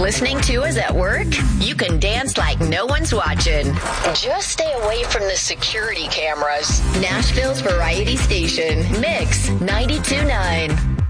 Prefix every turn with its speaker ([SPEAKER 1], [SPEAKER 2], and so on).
[SPEAKER 1] Listening to us at work? You can dance like no one's watching. Just stay away from the security cameras. Nashville's variety station, Mix 92.9.